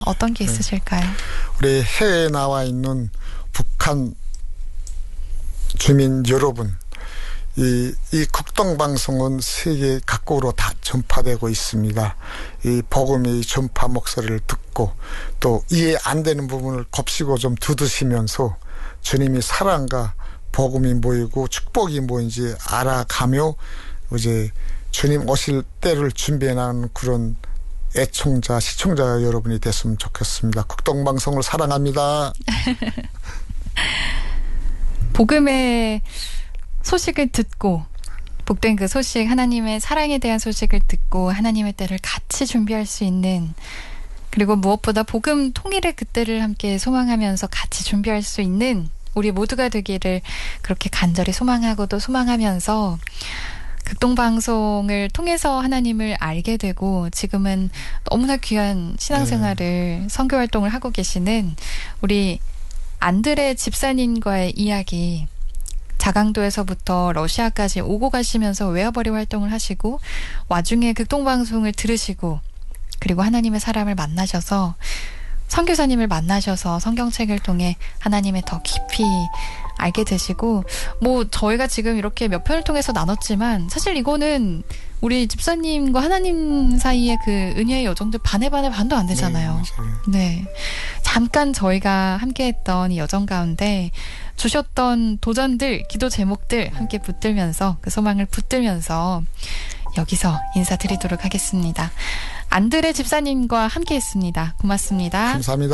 어떤 게 있으실까요? 우리 해외에 나와 있는 북한 주민 여러분, 이 극동방송은 세계 각국으로 다 전파되고 있습니다. 이 복음의 전파 목소리를 듣고 또 이해 안 되는 부분을 곱씹고 좀 두드시면서 주님의 사랑과 복음이 뭐이고 축복이 뭐인지 알아가며 이제 주님 오실 때를 준비해 나가는 그런 애청자, 시청자 여러분이 됐으면 좋겠습니다. 극동방송을 사랑합니다. 복음의 소식을 듣고 복된 그 소식, 하나님의 사랑에 대한 소식을 듣고 하나님의 때를 같이 준비할 수 있는, 그리고 무엇보다 복음 통일의 그때를 함께 소망하면서 같이 준비할 수 있는 우리 모두가 되기를 그렇게 간절히 소망하고 또 소망하면서 극동방송을 통해서 하나님을 알게 되고 지금은 너무나 귀한 신앙생활을 선교활동을 하고 계시는 우리 안드레 집사님과의 이야기, 자강도에서부터 러시아까지 오고 가시면서 외화벌이 활동을 하시고 와중에 극동방송을 들으시고 그리고 하나님의 사람을 만나셔서 선교사님을 만나셔서 성경책을 통해 하나님을 더 깊이 알게 되시고, 뭐 저희가 지금 이렇게 몇 편을 통해서 나눴지만 사실 이거는 우리 집사님과 하나님 사이의 그 은혜의 여정들 반의 반도 안 되잖아요. 네, 잠깐 저희가 함께했던 이 여정 가운데 주셨던 도전들, 기도 제목들 함께 붙들면서 그 소망을 붙들면서 여기서 인사드리도록 하겠습니다. 안드레 집사님과 함께했습니다. 고맙습니다. 감사합니다.